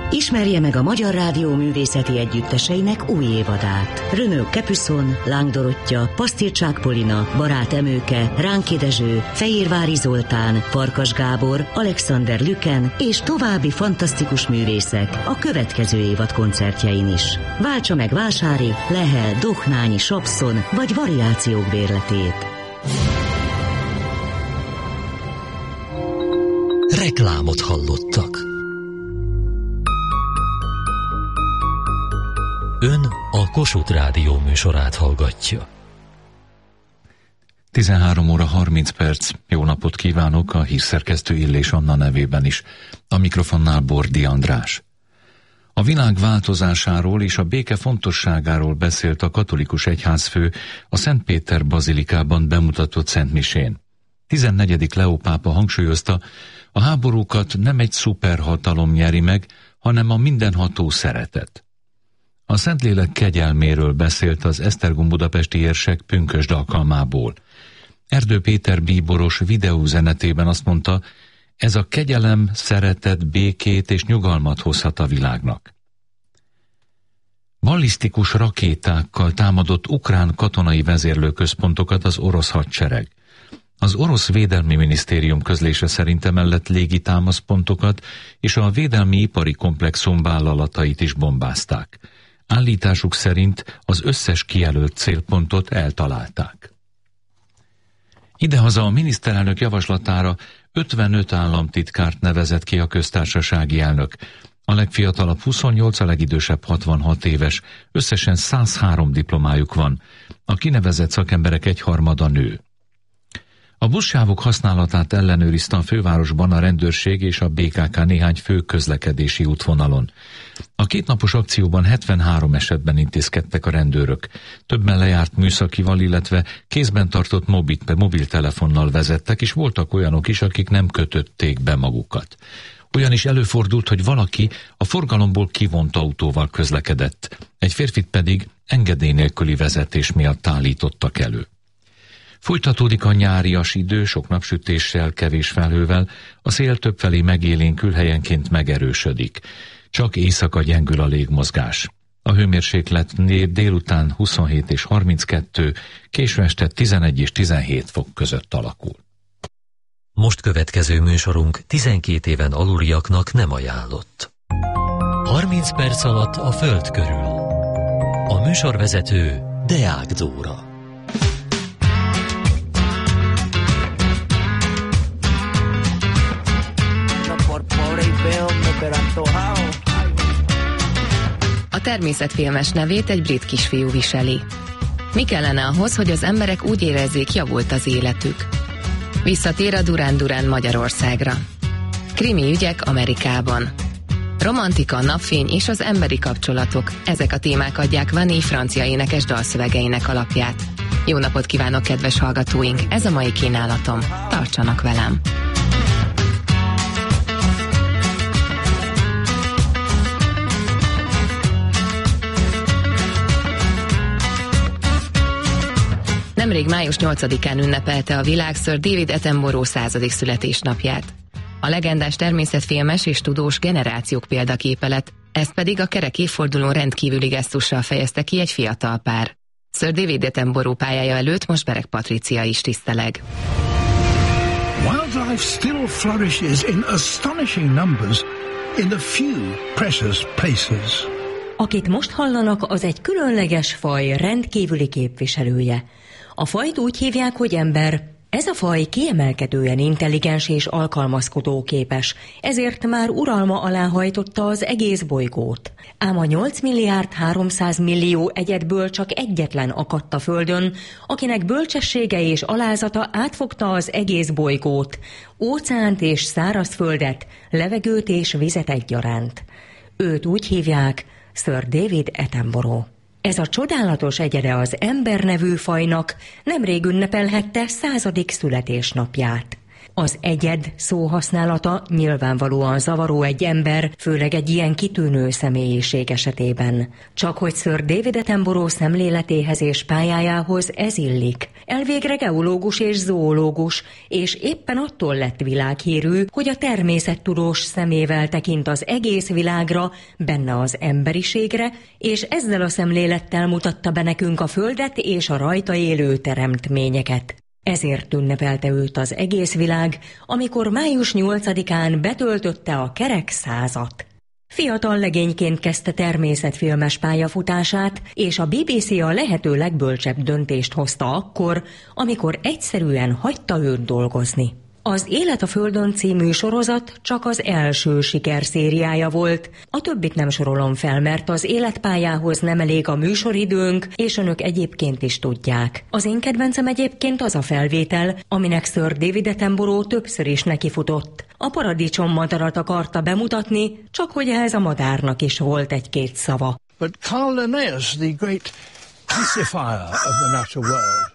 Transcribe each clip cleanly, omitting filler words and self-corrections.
Ismerje meg a Magyar Rádió művészeti együtteseinek új évadát. Renaud Capuçon, Láng Dorottya, Pasztircsák Polina, Barát Emőke, Ránki Dezső, Fehérvári Zoltán, Farkas Gábor, Alexander Lüken és további fantasztikus művészek a következő évad koncertjein is. Váltsa meg Vásári, Lehel, Dohnányi, Sapszon vagy variációk bérletét. Reklámot hallottak. Ön a Kossuth Rádió műsorát hallgatja. 13 óra 30 perc. Jó napot kívánok a hírszerkesztő Illés Anna nevében is. A mikrofonnál Bordi András. A világ változásáról és a béke fontosságáról beszélt a katolikus egyházfő a Szent Péter bazilikában bemutatott szentmisén. 14. Leó pápa hangsúlyozta, a háborúkat nem egy szuperhatalom nyeri meg, hanem a mindenható szeretet. A Szentlélek kegyelméről beszélt az Esztergom budapesti érsek pünkösd alkalmából. Erdő Péter bíboros videóüzenetében azt mondta, ez a kegyelem, szeretet, békét és nyugalmat hozhat a világnak. Ballisztikus rakétákkal támadott ukrán katonai vezérlőközpontokat az orosz hadsereg. Az orosz védelmi minisztérium közlése szerint emellett légi támaszpontokat és a védelmi ipari komplexum vállalatait is bombázták. Állításuk szerint az összes kijelölt célpontot eltalálták. Idehaza a miniszterelnök javaslatára 55 államtitkárt nevezett ki a köztársasági elnök. A legfiatalabb 28, a legidősebb 66 éves, összesen 103 diplomájuk van. A kinevezett szakemberek egyharmada nő. A buszsávok használatát ellenőrizte a fővárosban a rendőrség és a BKK néhány fő közlekedési útvonalon. A kétnapos akcióban 73 esetben intézkedtek a rendőrök. Többen lejárt műszakival, illetve kézben tartott mobiltelefonnal vezettek, és voltak olyanok is, akik nem kötötték be magukat. Olyan is előfordult, hogy valaki a forgalomból kivont autóval közlekedett, egy férfit pedig engedély nélküli vezetés miatt állítottak elő. Folytatódik a nyárias idő, sok napsütéssel, kevés felhővel, a szél többfelé megélénkül, helyenként megerősödik. Csak éjszaka gyengül a légmozgás. A hőmérséklet délután 27 és 32, késő este 11 és 17 fok között alakul. Most következő műsorunk 12 éven aluliaknak nem ajánlott. 30 perc alatt a Föld körül. A műsorvezető Deák Dóra. A természetfilmes nevét egy brit kisfiú viseli. Mi kellene ahhoz, hogy az emberek úgy érezzék, javult az életük? Visszatér a Duran Duran Magyarországra. Krimi ügyek Amerikában. Romantika, napfény és az emberi kapcsolatok. Ezek a témák adják Vanille francia énekes dalszövegeinek alapját. Jó napot kívánok, kedves hallgatóink! Ez a mai kínálatom. Tartsanak velem! Nemrég május 8-án ünnepelte a világ Sir David Attenborough 100. születésnapját. A legendás természetfilmes és tudós generációk példaképe lett, ezt pedig a kerek évfordulón rendkívüli gesztussal fejezte ki egy fiatal pár. Sir David Attenborough pályája előtt most Bereg Patricia is tiszteleg. Wildlife still flourishes in astonishing numbers in the few precious places. Akit most hallanak, az egy különleges faj rendkívüli képviselője. A fajt úgy hívják, hogy ember. Ez a faj kiemelkedően intelligens és alkalmazkodóképes, ezért már uralma alá hajtotta az egész bolygót. Ám a 8 milliárd 300 millió egyedből csak egyetlen akadt a Földön, akinek bölcsessége és alázata átfogta az egész bolygót, óceánt és szárazföldet, levegőt és vizet egyaránt. Őt úgy hívják Sir David Attenborough. Ez a csodálatos egyede az ember nevű fajnak nemrég ünnepelhette 100. születésnapját. Az egyed szóhasználata nyilvánvalóan zavaró egy ember, főleg egy ilyen kitűnő személyiség esetében. Csak hogy Sir David Attenborough szemléletéhez és pályájához ez illik. Elvégre geológus és zoológus, és éppen attól lett világhírű, hogy a természettudós szemével tekint az egész világra, benne az emberiségre, és ezzel a szemlélettel mutatta be nekünk a Földet és a rajta élő teremtményeket. Ezért ünnepelte őt az egész világ, amikor május 8-án betöltötte a kerek 100-at. Fiatal legényként kezdte természetfilmes pályafutását, és a BBC a lehető legbölcsebb döntést hozta akkor, amikor egyszerűen hagyta őt dolgozni. Az Élet a Földön című sorozat csak az első sikerszériája volt, a többit nem sorolom fel, mert az életpályához nem elég a műsoridőnk, és önök egyébként is tudják. Az én kedvencem egyébként az a felvétel, aminek Sir David Attenborough többször is nekifutott. A paradicsommadarat akarta bemutatni, csak hogy ehhez a madárnak is volt egy-két szava. But Carl Linnaeus, the great classifier of the natural world,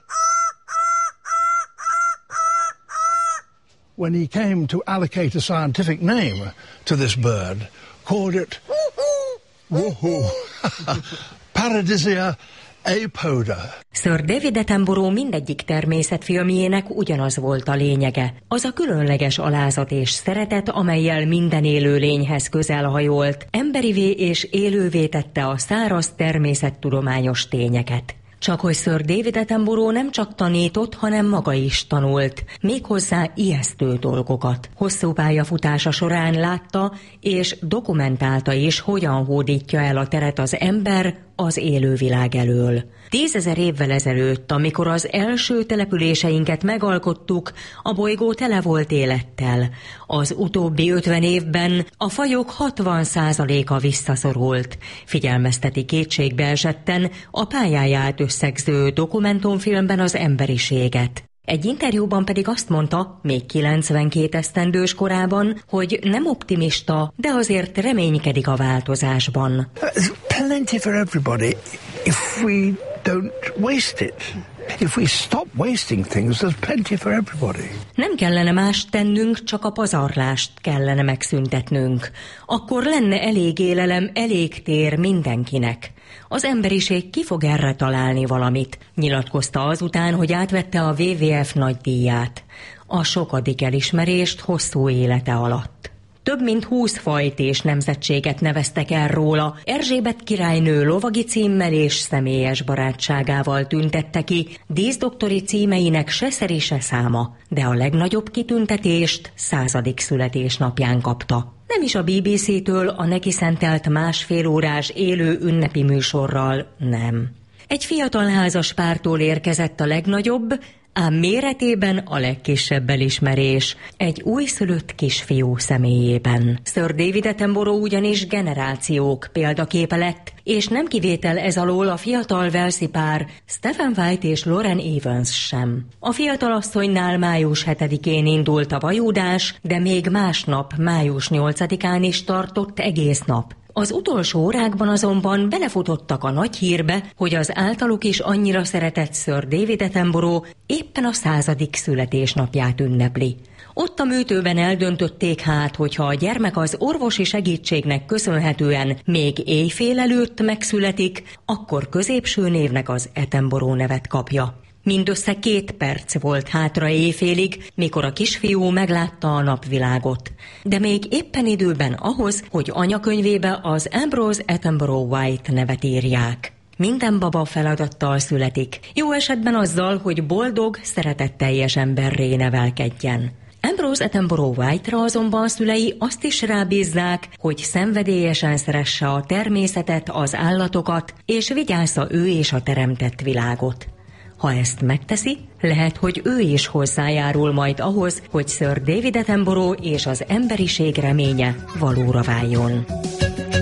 when he came to allocate a scientific name to this bird, called it Paradisia apoda. Sir David Attenborough mindegyik természetfilmjének ugyanaz volt a lényege. Az a különleges alázat és szeretet, amellyel minden élőlényhez közel hajolt, emberivé és élővé tette a száraz természettudományos tényeket. Csak hogy Sir David Attenborough nem csak tanított, hanem maga is tanult, méghozzá ijesztő dolgokat. Hosszú pályafutása során látta és dokumentálta is, hogyan hódítja el a teret az ember az élővilág elől. 10 000 évvel ezelőtt, amikor az első településeinket megalkottuk, a bolygó tele volt élettel. Az utóbbi 50 évben a fajok 60%-a visszaszorult. Figyelmezteti kétségbeesetten a pályáját összegző dokumentumfilmben az emberiséget. Egy interjúban pedig azt mondta, még 92 esztendős korában, hogy nem optimista, de azért reménykedik a változásban. There's plenty for everybody if we don't waste it. If we stop wasting things, there's plenty for everybody. Nem kellene mást tennünk, csak a pazarlást kellene megszüntetnünk. Akkor lenne elég élelem, elég tér mindenkinek. Az emberiség ki fog erre találni valamit, nyilatkozta azután, hogy átvette a WWF nagydíját. A sokadik elismerést hosszú élete alatt. Több mint 20 fajt és nemzetséget neveztek el róla, Erzsébet királynő lovagi címmel és személyes barátságával tüntette ki, díszdoktori címeinek se szeri se száma, de a legnagyobb kitüntetést 100. születésnapján kapta. Nem is a BBC-től a neki szentelt 1,5 órás élő ünnepi műsorral, nem. Egy fiatal házas pártól érkezett a legnagyobb, ám méretében a legkisebb elismerés, egy újszülött kisfiú személyében. Sir David Attenborough ugyanis generációk példaképe lett, és nem kivétel ez alól a fiatal walesi pár Stephen White és Lauren Evans sem. A fiatal asszonynál május 7-én indult a vajúdás, de még másnap, május 8-án is tartott egész nap. Az utolsó órákban azonban belefutottak a nagy hírbe, hogy az általuk is annyira szeretett Sir David Attenborough éppen a 100. születésnapját ünnepli. Ott a műtőben eldöntötték hát, hogyha a gyermek az orvosi segítségnek köszönhetően még éjfél előtt megszületik, akkor középső névnek az Attenborough nevet kapja. Mindössze 2 perc volt hátra éjfélig, mikor a kisfiú meglátta a napvilágot. De még éppen időben ahhoz, hogy anyakönyvébe az Ambrose Attenborough White nevet írják. Minden baba feladattal születik, jó esetben azzal, hogy boldog, szeretetteljes emberré nevelkedjen. Ambrose Attenborough White-ra azonban szülei azt is rábízzák, hogy szenvedélyesen szeresse a természetet, az állatokat, és vigyázza ő és a teremtett világot. Ha ezt megteszi, lehet, hogy ő is hozzájárul majd ahhoz, hogy Sir David Attenborough és az emberiség reménye valóra váljon.